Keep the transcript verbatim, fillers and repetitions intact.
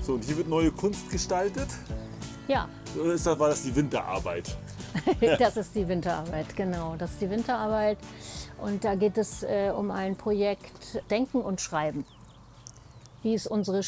So, und hier wird neue Kunst gestaltet? Ja, Oder ist das, war das die Winterarbeit? das ist die Winterarbeit, genau. Das ist die Winterarbeit. Und da geht es äh, um ein Projekt Denken und Schreiben. Wie ist unsere